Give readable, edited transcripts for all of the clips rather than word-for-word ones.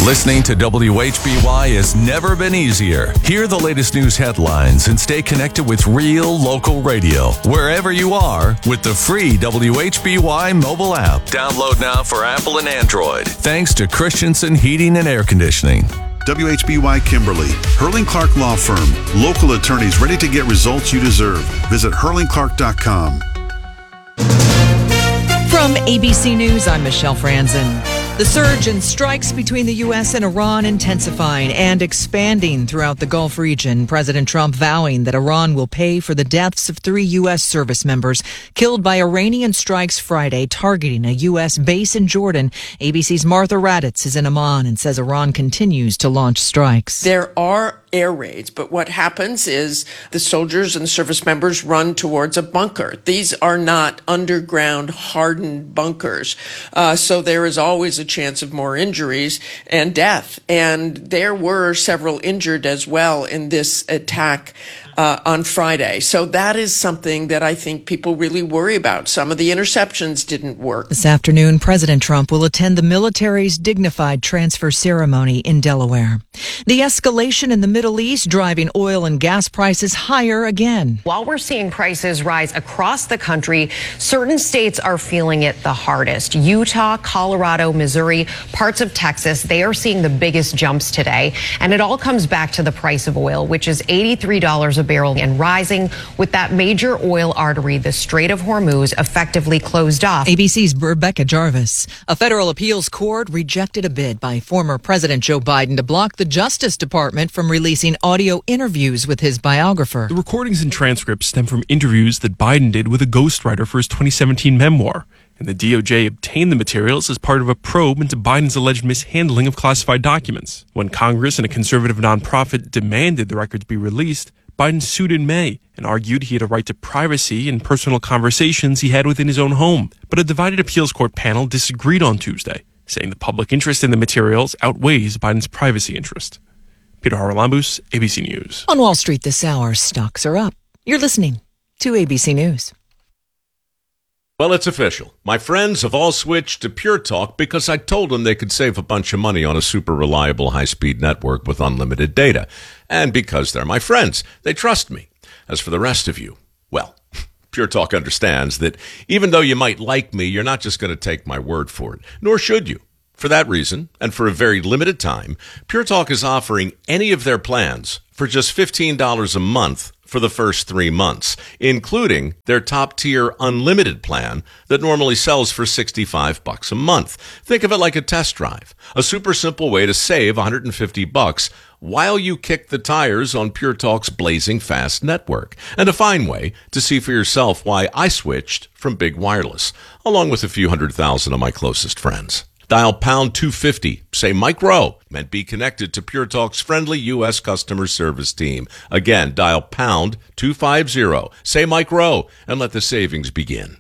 Listening to WHBY has never been easier. Hear the latest news headlines and stay connected with real local radio wherever you are with the free WHBY mobile app. Download now for Apple and Android. Thanks to Christensen Heating and Air Conditioning. WHBY Kimberly, Hurling Clark Law Firm. Local attorneys ready to get results you deserve. Visit hurlingclark.com. From ABC News, I'm Michelle Franzen. The surge in strikes between the U.S. and Iran intensifying and expanding throughout the Gulf region. President Trump vowing that Iran will pay for the deaths of 3 U.S. service members killed by Iranian strikes Friday targeting a U.S. base in Jordan. ABC's Martha Raddatz is in Amman and says Iran continues to launch strikes. There are air raids, but what happens is the soldiers and the service members run towards a bunker. These are not underground hardened bunkers. So there is always a chance of more injuries and death. And there were several injured as well in this attack on Friday. So that is something that I think people really worry about. Some of the interceptions didn't work. This afternoon, President Trump will attend the military's dignified transfer ceremony in Delaware. The escalation in the Middle East driving oil and gas prices higher again. While we're seeing prices rise across the country, certain states are feeling it the hardest. Utah, Colorado, Missouri, parts of Texas, they are seeing the biggest jumps today. And it all comes back to the price of oil, which is $83 a barrel and rising, with that major oil artery, the Strait of Hormuz, effectively closed off. ABC's Rebecca Jarvis. A federal appeals court rejected a bid by former President Joe Biden to block the Justice Department from releasing audio interviews with his biographer. The recordings and transcripts stem from interviews that Biden did with a ghostwriter for his 2017 memoir. And the DOJ obtained the materials as part of a probe into Biden's alleged mishandling of classified documents. When Congress and a conservative nonprofit demanded the records be released, Biden sued in May and argued he had a right to privacy and personal conversations he had within his own home. But a divided appeals court panel disagreed on Tuesday, saying the public interest in the materials outweighs Biden's privacy interest. Peter Haralambous, ABC News. On Wall Street this hour, stocks are up. You're listening to ABC News. Well, it's official. My friends have all switched to Pure Talk because I told them they could save a bunch of money on a super reliable high-speed network with unlimited data. And because they're my friends, they trust me. As for the rest of you, well, Pure Talk understands that even though you might like me, you're not just going to take my word for it, nor should you. For that reason, and for a very limited time, Pure Talk is offering any of their plans for just $15 a month for the first 3 months, including their top-tier unlimited plan that normally sells for $65 a month. Think of it like a test drive, a super simple way to save $150 while you kick the tires on Pure Talk's blazing fast network, and a fine way to see for yourself why I switched from big wireless, along with a few 100,000 of my closest friends. Dial pound 250, say Mike Rowe, and be connected to Pure Talk's friendly U.S. customer service team. Again, dial pound 250, say Mike Rowe, and let the savings begin.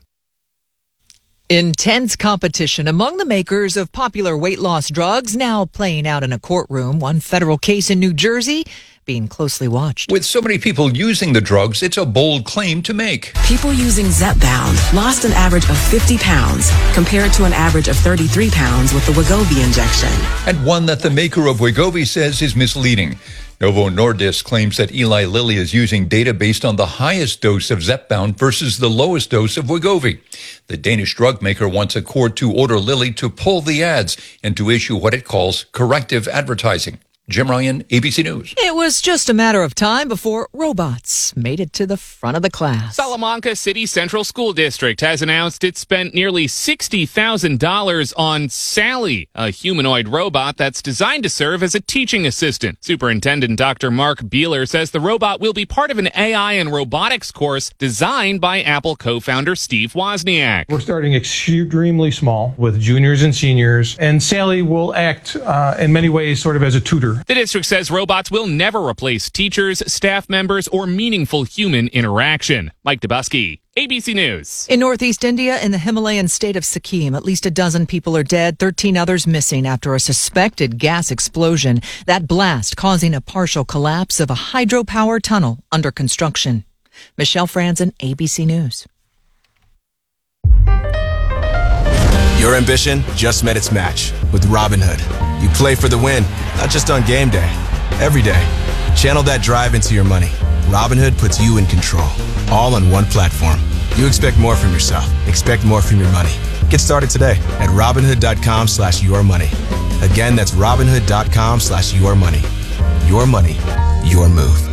Intense competition among the makers of popular weight loss drugs now playing out in a courtroom. One federal case in New Jersey being closely watched. With so many people using the drugs, it's a bold claim to make. People using Zepbound lost an average of 50 pounds compared to an average of 33 pounds with the Wegovy injection. And one that the maker of Wegovy says is misleading. Novo Nordisk claims that Eli Lilly is using data based on the highest dose of Zepbound versus the lowest dose of Wegovy. The Danish drug maker wants a court to order Lilly to pull the ads and to issue what it calls corrective advertising. Jim Ryan, ABC News. It was just a matter of time before robots made it to the front of the class. Salamanca City Central School District has announced it spent nearly $60,000 on Sally, a humanoid robot that's designed to serve as a teaching assistant. Superintendent Dr. Mark Beeler says the robot will be part of an AI and robotics course designed by Apple co-founder Steve Wozniak. We're starting extremely small with juniors and seniors, and Sally will act in many ways sort of as a tutor. The district says robots will never replace teachers, staff members, or meaningful human interaction. Mike Dubusky, ABC News. In northeast India, in the Himalayan state of Sikkim, at least a dozen people are dead, 13 others missing after a suspected gas explosion. That blast causing a partial collapse of a hydropower tunnel under construction. Michelle Franzen, ABC News. Your ambition just met its match with Robinhood. You play for the win, not just on game day, every day. Channel that drive into your money. Robinhood puts you in control, all on one platform. You expect more from yourself. Expect more from your money. Get started today at Robinhood.com/yourmoney. Again, that's Robinhood.com/yourmoney. Your money, your move.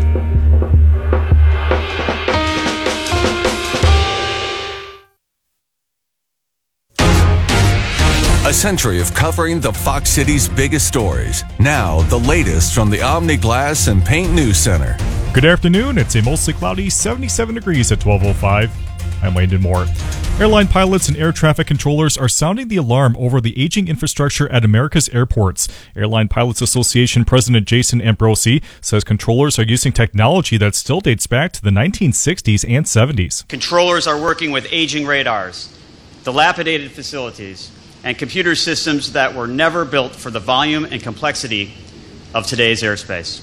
A century of covering the Fox City's biggest stories. Now, the latest from the Omni Glass and Paint News Center. Good afternoon. It's a mostly cloudy 77 degrees at 12:05. I'm Landon Moore. Airline pilots and air traffic controllers are sounding the alarm over the aging infrastructure at America's airports. Airline Pilots Association President Jason Ambrosi says controllers are using technology that still dates back to the 1960s and 70s. Controllers are working with aging radars, dilapidated facilities, and computer systems that were never built for the volume and complexity of today's airspace.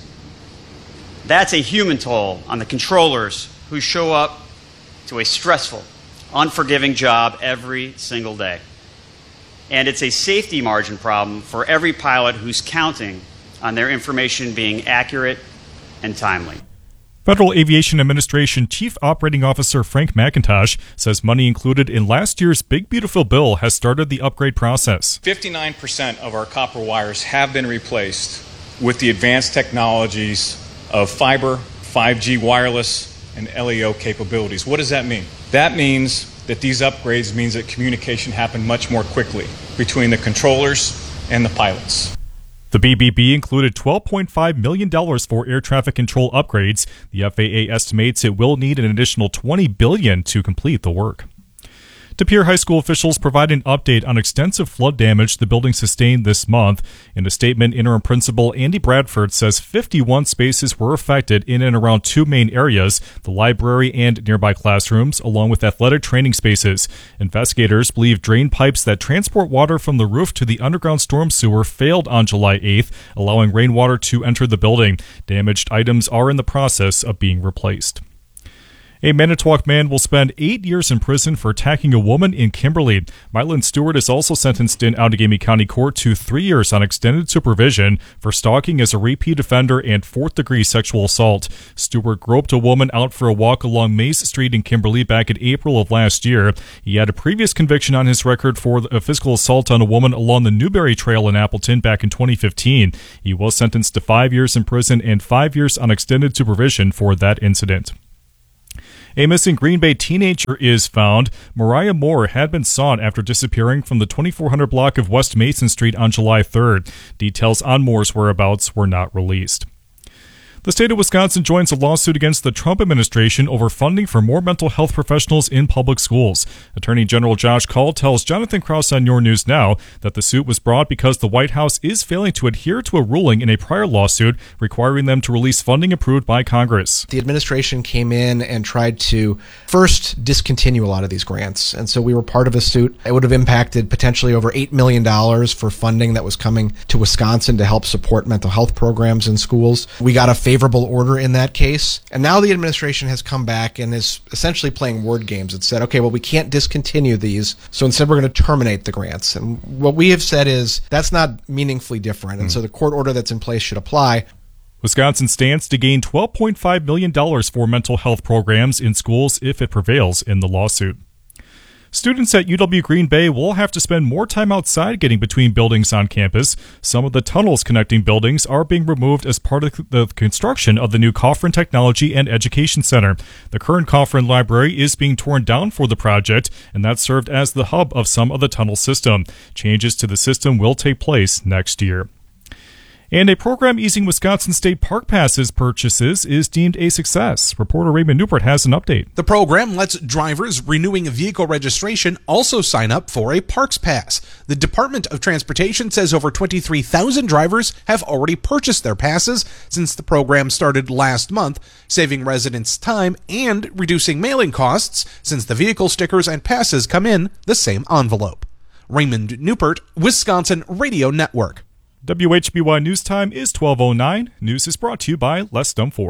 That's a human toll on the controllers who show up to a stressful, unforgiving job every single day. And it's a safety margin problem for every pilot who's counting on their information being accurate and timely. Federal Aviation Administration Chief Operating Officer Frank McIntosh says money included in last year's Big Beautiful Bill has started the upgrade process. 59% of our copper wires have been replaced with the advanced technologies of fiber, 5G wireless, and LEO capabilities. What does that mean? That means that these upgrades means that communication happened much more quickly between the controllers and the pilots. The BBB included $12.5 million for air traffic control upgrades. The FAA estimates it will need an additional $20 billion to complete the work. De Pere High School officials provide an update on extensive flood damage the building sustained this month. In a statement, interim principal Andy Bradford says 51 spaces were affected in and around two main areas, the library and nearby classrooms, along with athletic training spaces. Investigators believe drain pipes that transport water from the roof to the underground storm sewer failed on July 8th, allowing rainwater to enter the building. Damaged items are in the process of being replaced. A Manitowoc man will spend 8 years in prison for attacking a woman in Kimberley. Mylan Stewart is also sentenced in Outagamie County Court to 3 years on extended supervision for stalking as a repeat offender and fourth-degree sexual assault. Stewart groped a woman out for a walk along Mace Street in Kimberley back in April of last year. He had a previous conviction on his record for a physical assault on a woman along the Newberry Trail in Appleton back in 2015. He was sentenced to 5 years in prison and 5 years on extended supervision for that incident. A missing Green Bay teenager is found. Mariah Moore had been sought after disappearing from the 2400 block of West Mason Street on July 3rd. Details on Moore's whereabouts were not released. The state of Wisconsin joins a lawsuit against the Trump administration over funding for more mental health professionals in public schools. Attorney General Josh Kaul tells Jonathan Krause on Your News Now that the suit was brought because the White House is failing to adhere to a ruling in a prior lawsuit requiring them to release funding approved by Congress. The administration came in and tried to first discontinue a lot of these grants, and so we were part of a suit. It would have impacted potentially over $8 million for funding that was coming to Wisconsin to help support mental health programs in schools. We got a favorable order in that case. And now the administration has come back and is essentially playing word games. It said, okay, well, we can't discontinue these, so instead we're going to terminate the grants. And what we have said is that's not meaningfully different. And so the court order that's in place should apply. Wisconsin stands to gain $12.5 million for mental health programs in schools if it prevails in the lawsuit. Students at UW Green Bay will have to spend more time outside getting between buildings on campus. Some of the tunnels connecting buildings are being removed as part of the construction of the new Coffran Technology and Education Center. The current Coffran Library is being torn down for the project, and that served as the hub of some of the tunnel system. Changes to the system will take place next year. And a program easing Wisconsin State Park Passes purchases is deemed a success. Reporter Raymond Newport has an update. The program lets drivers renewing a vehicle registration also sign up for a Parks Pass. The Department of Transportation says over 23,000 drivers have already purchased their passes since the program started last month, saving residents time and reducing mailing costs since the vehicle stickers and passes come in the same envelope. Raymond Newport, Wisconsin Radio Network. WHBY News Time is 12:09. News is brought to you by Les Dumford.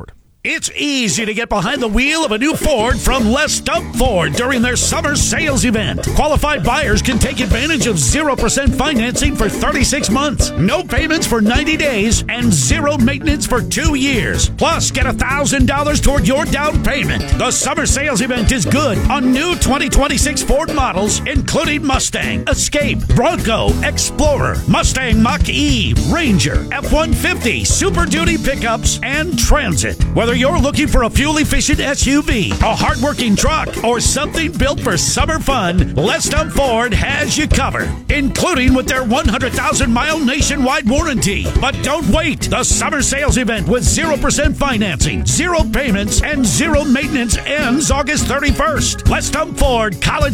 It's easy to get behind the wheel of a new Ford from Les Dump Ford during their summer sales event. Qualified buyers can take advantage of 0% financing for 36 months, no payments for 90 days, and zero maintenance for 2 years. Plus, get $1,000 toward your down payment. The summer sales event is good on new 2026 Ford models, including Mustang, Escape, Bronco, Explorer, Mustang Mach-E, Ranger, F-150, Super Duty pickups, and Transit. Whether you're looking for a fuel-efficient SUV, a hardworking truck, or something built for summer fun, Les Dump Ford has you covered, including with their 100,000-mile nationwide warranty. But don't wait. The summer sales event with 0% financing, 0 payments, and 0 maintenance ends August 31st. Les Dump Ford, College